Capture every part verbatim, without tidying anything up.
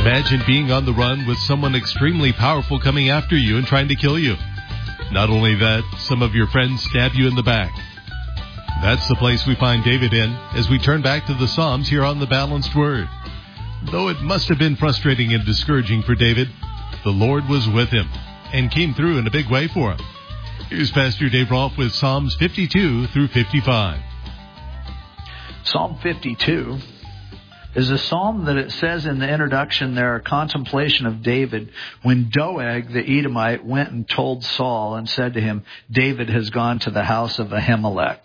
Imagine being on the run with someone extremely powerful coming after you and trying to kill you. Not only that, some of your friends stab you in the back. That's the place we find David in as we turn back to the Psalms here on the Balanced Word. Though it must have been frustrating and discouraging for David, the Lord was with him and came through in a big way for him. Here's Pastor Dave Rolfe with Psalms fifty-two through fifty-five. Psalm fifty-two is a psalm that it says in the introduction there, a contemplation of David when Doeg the Edomite went and told Saul and said to him, David has gone to the house of Ahimelech.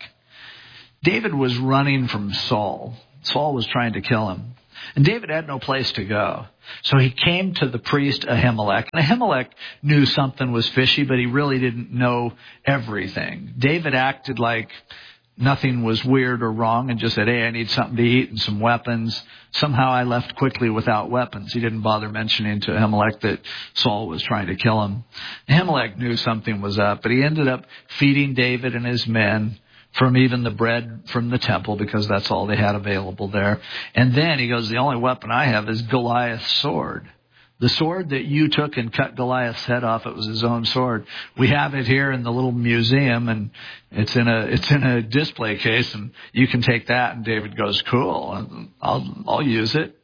David was running from Saul. Saul was trying to kill him. And David had no place to go. So he came to the priest Ahimelech. And Ahimelech knew something was fishy, but he really didn't know everything. David acted like nothing was weird or wrong and just said, hey, I need something to eat and some weapons. Somehow I left quickly without weapons. He didn't bother mentioning to Ahimelech that Saul was trying to kill him. Ahimelech knew something was up, but he ended up feeding David and his men from even the bread from the temple, because that's all they had available there. And then he goes, the only weapon I have is Goliath's sword. The sword that you took and cut Goliath's head off, it was his own sword. We have it here in the little museum, and it's in a it's in a display case, and you can take that. And David goes, cool, I'll I'll use it.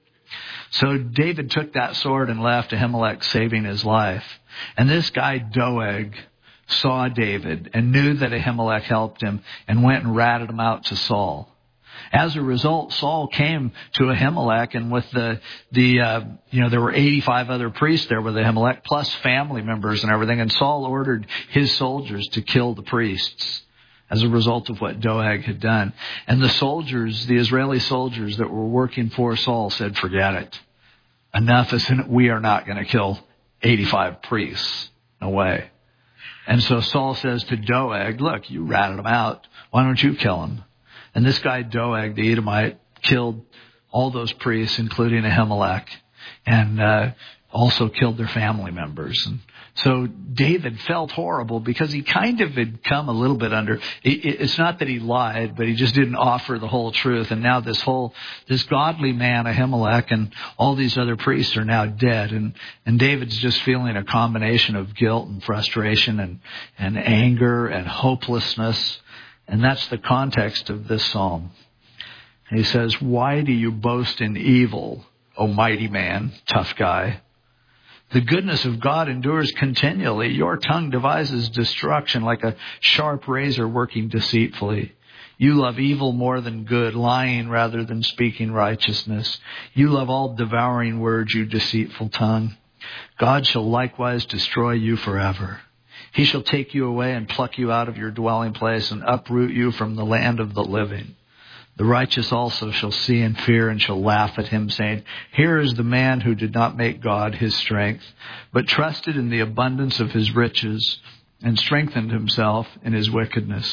So David took that sword and left, Ahimelech saving his life. And this guy Doeg saw David and knew that Ahimelech helped him and went and ratted him out to Saul. As a result, Saul came to Ahimelech, and with the, the uh, you know, there were eighty-five other priests there with Ahimelech, plus family members and everything, and Saul ordered his soldiers to kill the priests as a result of what Doeg had done. And the soldiers, the Israeli soldiers that were working for Saul said, forget it. Enough is in it. We are not going to kill eighty-five priests. No way. And so Saul says to Doeg, look, you ratted him out. Why don't you kill him? And this guy Doeg, the Edomite, killed all those priests, including Ahimelech, and uh, also killed their family members. And so David felt horrible because he kind of had come a little bit under. It's not that he lied, but he just didn't offer the whole truth. And now this whole, this godly man, Ahimelech, and all these other priests are now dead. And, and David's just feeling a combination of guilt and frustration and, and anger and hopelessness. And that's the context of this psalm. And he says, why do you boast in evil, O mighty man, tough guy? The goodness of God endures continually. Your tongue devises destruction like a sharp razor working deceitfully. You love evil more than good, lying rather than speaking righteousness. You love all devouring words, you deceitful tongue. God shall likewise destroy you forever. He shall take you away and pluck you out of your dwelling place and uproot you from the land of the living. The righteous also shall see and fear and shall laugh at him, saying, here is the man who did not make God his strength, but trusted in the abundance of his riches and strengthened himself in his wickedness.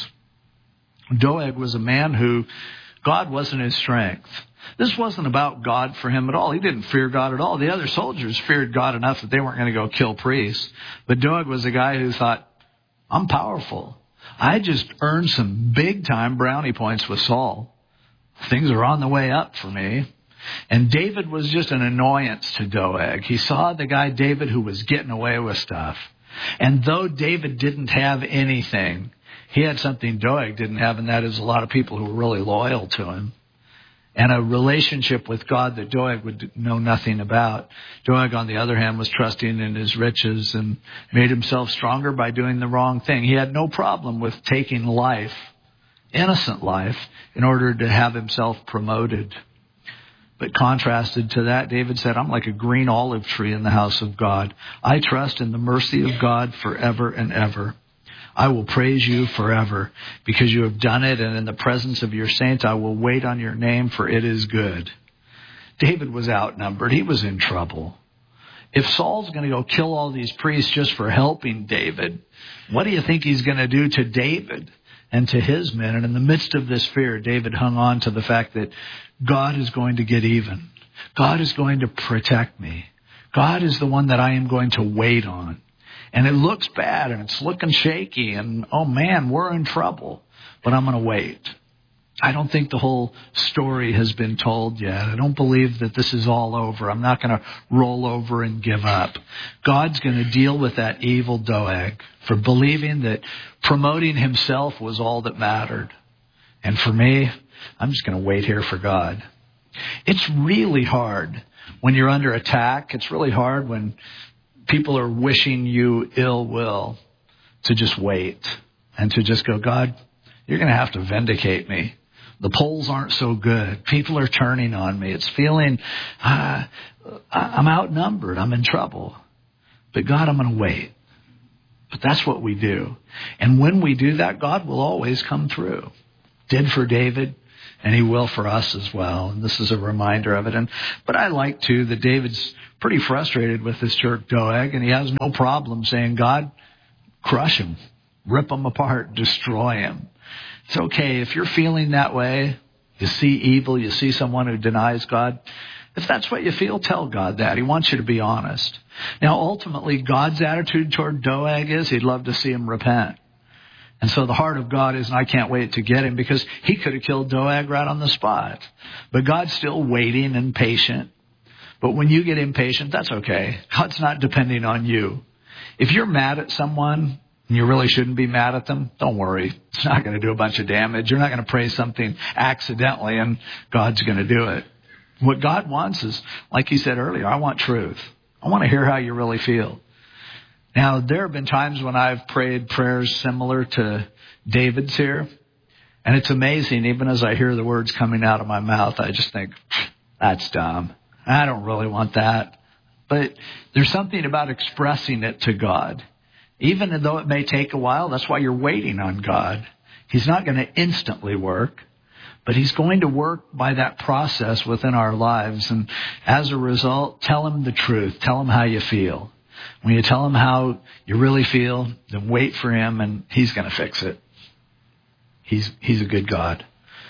Doeg was a man who God wasn't his strength. This wasn't about God for him at all. He didn't fear God at all. The other soldiers feared God enough that they weren't going to go kill priests. But Doeg was a guy who thought, I'm powerful. I just earned some big time brownie points with Saul. Things are on the way up for me. And David was just an annoyance to Doeg. He saw the guy David who was getting away with stuff. And though David didn't have anything, he had something Doeg didn't have, and that is a lot of people who were really loyal to him. And a relationship with God that Doeg would know nothing about. Doeg, on the other hand, was trusting in his riches and made himself stronger by doing the wrong thing. He had no problem with taking life, innocent life, in order to have himself promoted. But contrasted to that, David said, I'm like a green olive tree in the house of God. I trust in the mercy of God forever and ever. I will praise you forever because you have done it, and in the presence of your saints I will wait on your name, for it is good. David was outnumbered. He was in trouble. If Saul's going to go kill all these priests just for helping David, what do you think he's going to do to David and to his men? And in the midst of this fear, David hung on to the fact that God is going to get even. God is going to protect me. God is the one that I am going to wait on. And it looks bad and it's looking shaky and, oh man, we're in trouble. But I'm going to wait. I don't think the whole story has been told yet. I don't believe that this is all over. I'm not going to roll over and give up. God's going to deal with that evil Doeg for believing that promoting himself was all that mattered. And for me, I'm just going to wait here for God. It's really hard when you're under attack. It's really hard when people are wishing you ill will to just wait and to just go, God, you're going to have to vindicate me. The polls aren't so good. People are turning on me. It's feeling, uh, I'm outnumbered. I'm in trouble. But God, I'm going to wait. But that's what we do. And when we do that, God will always come through. Did for David, and he will for us as well. And this is a reminder of it. And But I like, too, that David's pretty frustrated with this jerk Doeg, and he has no problem saying, God, crush him, rip him apart, destroy him. It's okay. If you're feeling that way, you see evil, you see someone who denies God. If that's what you feel, tell God that. He wants you to be honest. Now, ultimately, God's attitude toward Doeg is he'd love to see him repent. And so the heart of God is, and I can't wait to get him, because he could have killed Doeg right on the spot. But God's still waiting and patient. But when you get impatient, that's okay. God's not depending on you. If you're mad at someone, and you really shouldn't be mad at them, don't worry. It's not going to do a bunch of damage. You're not going to pray something accidentally and God's going to do it. What God wants is, like he said earlier, I want truth. I want to hear how you really feel. Now, there have been times when I've prayed prayers similar to David's here. And it's amazing, even as I hear the words coming out of my mouth, I just think, that's dumb. I don't really want that. But there's something about expressing it to God. Even though it may take a while, that's why you're waiting on God. He's not going to instantly work, but he's going to work by that process within our lives. And as a result, tell him the truth. Tell him how you feel. When you tell him how you really feel, then wait for him and he's going to fix it. He's, he's a good God.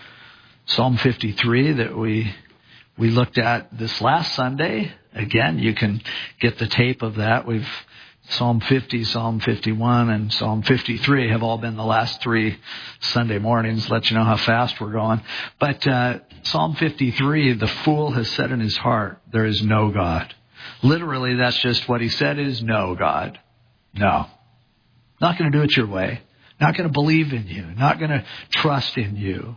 Psalm fifty-three that we, we looked at this last Sunday. Again, you can get the tape of that. We've Psalm fifty, Psalm fifty-one, and Psalm fifty-three have all been the last three Sunday mornings. Let you know how fast we're going. But uh, Psalm fifty-three, the fool has said in his heart, there is no God. Literally, that's just what he said is, no, God. No. Not going to do it your way. Not going to believe in you. Not going to trust in you.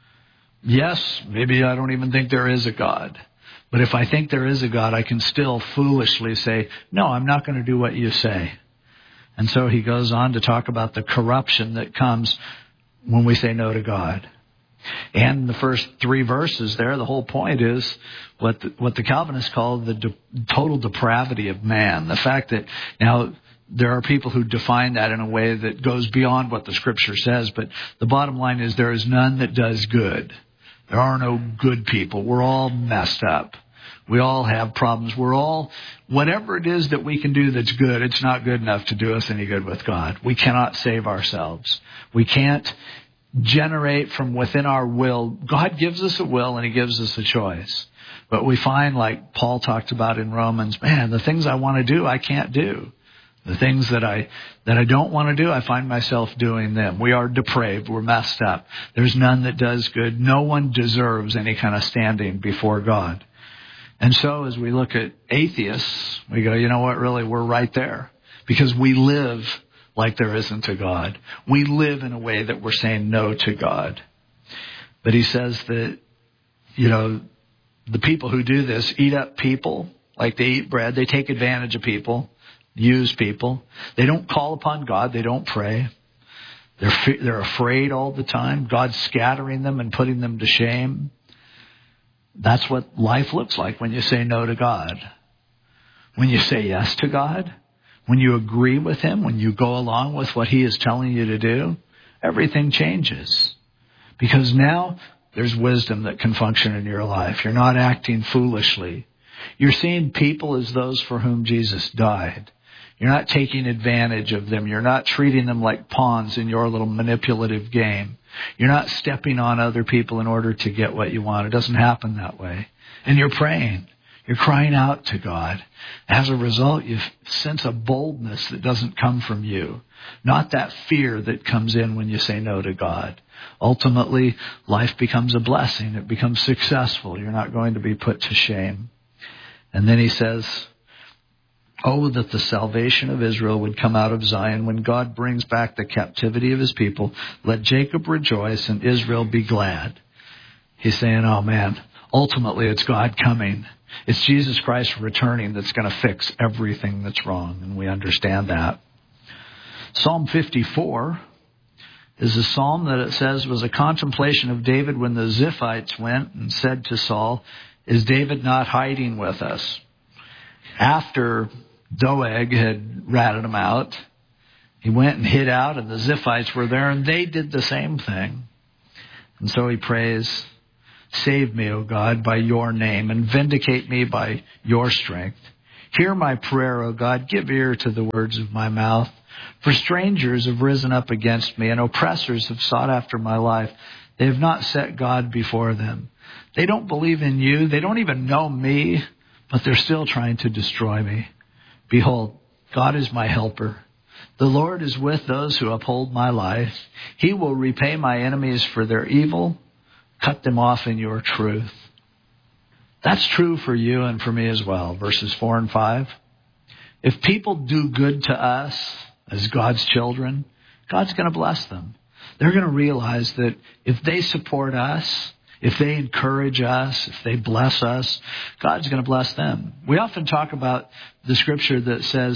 Yes, maybe I don't even think there is a God. But if I think there is a God, I can still foolishly say, no, I'm not going to do what you say. And so he goes on to talk about the corruption that comes when we say no to God. And the first three verses there, the whole point is what the, what the Calvinists call the de- total depravity of man. The fact that now there are people who define that in a way that goes beyond what the Scripture says. But the bottom line is there is none that does good. There are no good people. We're all messed up. We all have problems. We're all, whatever it is that we can do that's good, it's not good enough to do us any good with God. We cannot save ourselves. We can't generate from within our will. God gives us a will and he gives us a choice. But we find, like Paul talked about in Romans, man, the things I want to do, I can't do. The things that I that I don't want to do, I find myself doing them. We are depraved. We're messed up. There's none that does good. No one deserves any kind of standing before God. And so as we look at atheists, we go, you know what, really, we're right there. Because we live like there isn't a God. We live in a way that we're saying no to God. But he says that, you know, the people who do this eat up people like they eat bread. They take advantage of people. Use people. They don't call upon God. They don't pray. They're they're afraid all the time. God's scattering them and putting them to shame. That's what life looks like when you say no to God. When you say yes to God, when you agree with him, when you go along with what he is telling you to do, everything changes. Because now there's wisdom that can function in your life. You're not acting foolishly. You're seeing people as those for whom Jesus died. You're not taking advantage of them. You're not treating them like pawns in your little manipulative game. You're not stepping on other people in order to get what you want. It doesn't happen that way. And you're praying. You're crying out to God. As a result, you sense a boldness that doesn't come from you. Not that fear that comes in when you say no to God. Ultimately, life becomes a blessing. It becomes successful. You're not going to be put to shame. And then he says, oh, that the salvation of Israel would come out of Zion. When God brings back the captivity of his people, let Jacob rejoice and Israel be glad. He's saying, oh man, ultimately it's God coming. It's Jesus Christ returning that's going to fix everything that's wrong. And we understand that. Psalm fifty-four is a psalm that it says was a contemplation of David when the Ziphites went and said to Saul, is David not hiding with us? After Doeg had ratted him out, he went and hid out, and the Ziphites were there, and they did the same thing. And so he prays, save me, O God, by your name, and vindicate me by your strength. Hear my prayer, O God. Give ear to the words of my mouth. For strangers have risen up against me, and oppressors have sought after my life. They have not set God before them. They don't believe in you. They don't even know me, but they're still trying to destroy me. Behold, God is my helper. The Lord is with those who uphold my life. He will repay my enemies for their evil, cut them off in your truth. That's true for you and for me as well. Verses four and five. If people do good to us as God's children, God's going to bless them. They're going to realize that if they support us, if they encourage us, if they bless us, God's going to bless them. We often talk about the scripture that says,